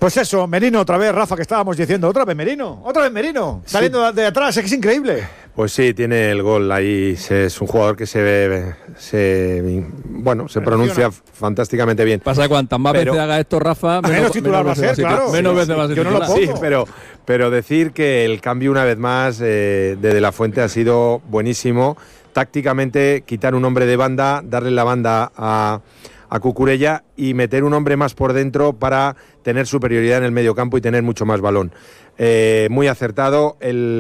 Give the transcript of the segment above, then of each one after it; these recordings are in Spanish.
Pues eso, Merino otra vez, Rafa, que estábamos diciendo, otra vez Merino, saliendo de atrás, es increíble. Pues sí, tiene el gol ahí, es un jugador que se pronuncia fantásticamente bien. Pasa que cuantas más veces haga esto, Rafa, menos titular va a ser, claro. Menos veces va a ser titular. No sí, pero decir que el cambio una vez más de De La Fuente ha sido buenísimo. Tácticamente, quitar un hombre de banda, darle la banda a Cucurella y meter un hombre más por dentro para tener superioridad en el medio campo y tener mucho más balón. Muy acertado.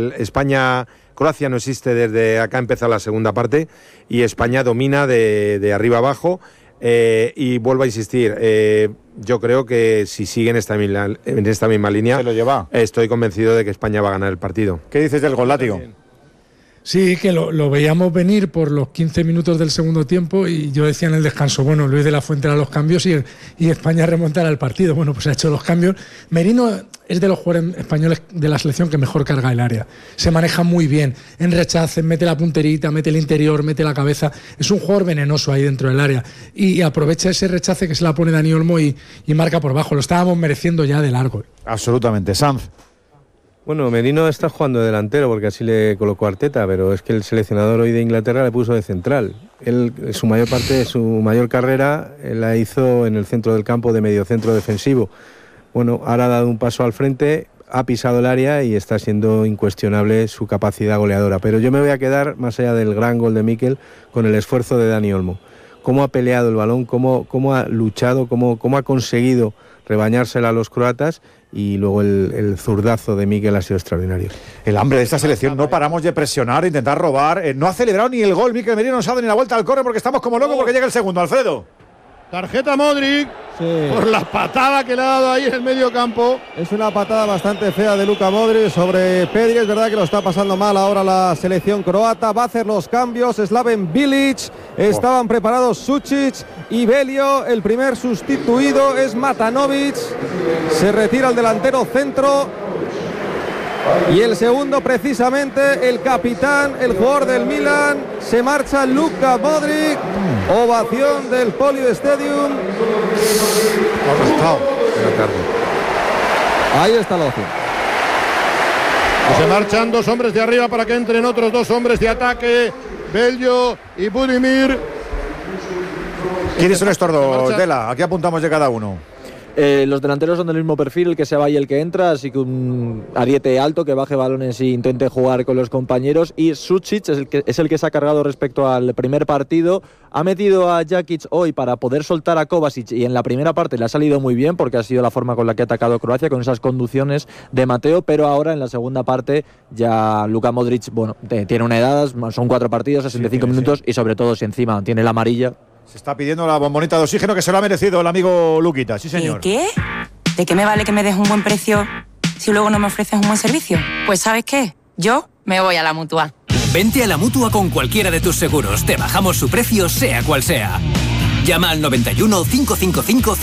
Croacia no existe desde acá, empezó la segunda parte y España domina de arriba abajo. Y vuelvo a insistir, yo creo que si sigue en esta misma línea, se lo lleva. Estoy convencido de que España va a ganar el partido. ¿Qué dices del gol, Látigo? Sí, que lo veíamos venir por los 15 minutos del segundo tiempo y yo decía en el descanso, bueno, Luis de la Fuente hará los cambios y España remontará el partido. Bueno, pues ha hecho los cambios. Merino es de los jugadores españoles de la selección que mejor carga el área. Se maneja muy bien, en rechaces, mete la punterita, mete el interior, mete la cabeza. Es un jugador venenoso ahí dentro del área y aprovecha ese rechace que se la pone Dani Olmo y marca por bajo. Lo estábamos mereciendo ya de largo. Absolutamente. Sanz. Bueno, Merino está jugando de delantero porque así le colocó Arteta, pero es que el seleccionador hoy de Inglaterra le puso de central. Él, su mayor parte de su mayor carrera, la hizo en el centro del campo de mediocentro defensivo. Bueno, ahora ha dado un paso al frente, ha pisado el área y está siendo incuestionable su capacidad goleadora. Pero yo me voy a quedar, más allá del gran gol de Mikel, con el esfuerzo de Dani Olmo. Cómo ha peleado el balón, cómo ha luchado, cómo ha conseguido rebañársela a los croatas. Y luego el zurdazo de Mikel ha sido extraordinario. El hambre de esta selección, no paramos de presionar, intentar robar. No ha celebrado ni el gol Mikel Merino, no se ha dado ni la vuelta al córner porque estamos como locos porque llega el segundo. Alfredo. Tarjeta Modric, por la patada que le ha dado ahí en el medio campo. Es una patada bastante fea de Luka Modric sobre Pedri. Es verdad que lo está pasando mal ahora la selección croata. Va a hacer los cambios Slaven Bilic. Estaban preparados Sučić y Belio. El primer sustituido es Matanovic. Se retira el delantero centro. Y el segundo, precisamente, el capitán, el jugador del Milan, se marcha Luka Modric. Ovación del Polio Stadium. Ahí está la opción. Se marchan dos hombres de arriba para que entren otros dos hombres de ataque, Bello y Budimir. ¿Quién es un estordo, Tela? Aquí apuntamos de cada uno. Los delanteros son del mismo perfil, el que se va y el que entra, así que un ariete alto que baje balones e intente jugar con los compañeros. Y Sučić es el que se ha cargado respecto al primer partido. Ha metido a Jakic hoy para poder soltar a Kovacic y en la primera parte le ha salido muy bien porque ha sido la forma con la que ha atacado Croacia, con esas conducciones de Mateo, pero ahora en la segunda parte ya Luka Modric, bueno, tiene una edad, son 4 partidos, 65 minutos y sobre todo si encima tiene la amarilla. Se está pidiendo la bombonita de oxígeno que se lo ha merecido el amigo Luquita, sí señor. ¿Qué? ¿De qué me vale que me des un buen precio si luego no me ofreces un buen servicio? Pues ¿sabes qué? Yo me voy a la Mutua. Vente a la Mutua con cualquiera de tus seguros. Te bajamos su precio sea cual sea. Llama al 91 555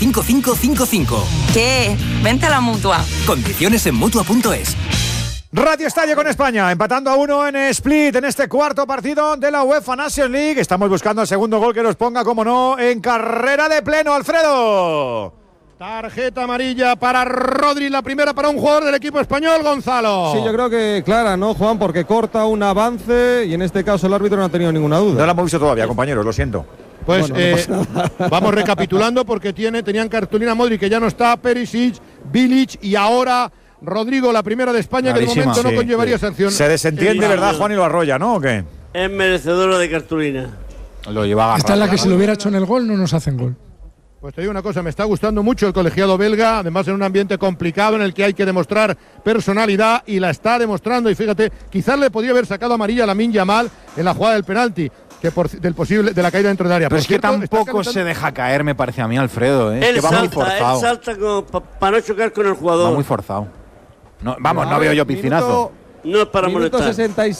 5555. ¿Qué? Vente a la Mutua. Condiciones en Mutua.es. Radio Estadio con España, empatando a 1 en Split en este cuarto partido de la UEFA Nations League. Estamos buscando el segundo gol que nos ponga, como no, en carrera de pleno, Alfredo. Tarjeta amarilla para Rodri, la primera para un jugador del equipo español, Gonzalo. Sí, yo creo que clara, ¿no, Juan? Porque corta un avance y en este caso el árbitro no ha tenido ninguna duda. No la hemos visto todavía, compañeros, lo siento. Pues bueno, vamos recapitulando porque tenían cartulina Modric, que ya no está, Perisic, Bilic y ahora Rodrigo, la primera de España, clarísima, que de momento no conllevaría sanción. Se desentiende, ¿verdad, Juan? Y lo arrolla, ¿no? ¿O qué? Es merecedora de cartulina. Lo lleva agarrado. Esta es la que si lo hubiera hecho en el gol no nos hacen gol. Pues te digo una cosa, me está gustando mucho el colegiado belga, además en un ambiente complicado en el que hay que demostrar personalidad y la está demostrando. Y fíjate, quizás le podría haber sacado amarilla a Lamine Yamal en la jugada del penalti, de la caída dentro del área. Pero es que tampoco se deja caer, me parece a mí, Alfredo. Él que va salta, muy forzado. Él salta para no chocar con el jugador. Va muy forzado. No, vamos, no veo yo piscinazo. No es para Minuto molestar.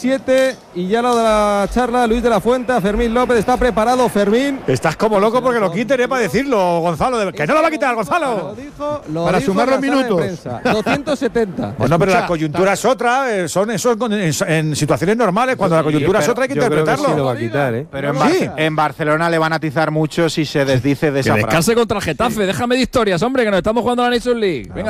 67 y ya lo de la charla, Luis de la Fuente, Fermín López, está preparado Fermín. Estás como loco porque lo quiten, para decirlo, Gonzalo. Que no lo va a quitar, Gonzalo. Para sumar los minutos. 270. Bueno, pero la coyuntura es otra, son eso en situaciones normales, cuando la coyuntura es otra hay que interpretarlo. Sí lo va a quitar, ¿eh? Pero en Barcelona le van a atizar mucho si se desdice de esa frase. Que descanse contra el Getafe, déjame de historias, hombre, que nos estamos jugando a la Nations League. Venga.